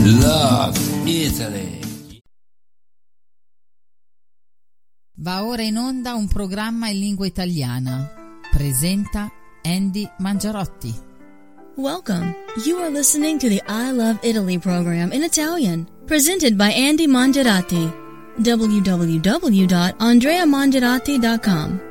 Love Italy. Va ora in onda un programma in lingua italiana. Presenta Andy Mangiarotti. Welcome. You are listening to the I Love Italy program in Italian, presented by Andy Mangiarotti. www.andreamangiarotti.com.